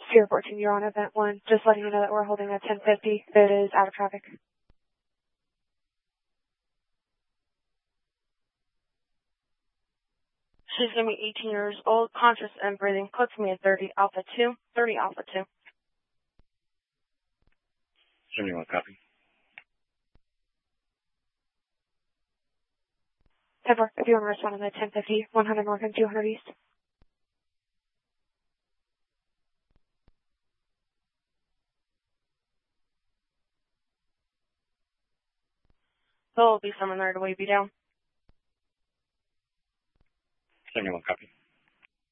Sierra 14, you're on event 1. Just letting you know that we're holding at 1050. It is out of traffic. She's going to be 18 years old, conscious and breathing. Code for me at 30 Alpha 2. 30 Alpha 2. 71, copy. 10-4, if you want to respond on the 1050, 100 north and 200 east. There will be someone there to wave you down. 71, copy.